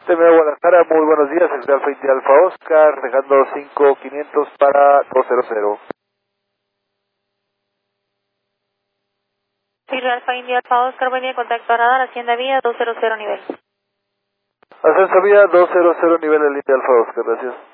Terminal Guadalajara, muy buenos días, el Alfa India Alfa Oscar, dejando 5500 para 200. Sí, Alfa India Alfa Oscar, buen día, contacto a radar, Hacienda Vía 200 nivel. Ascenso vía 200 nivel del India Alfa Oscar, gracias.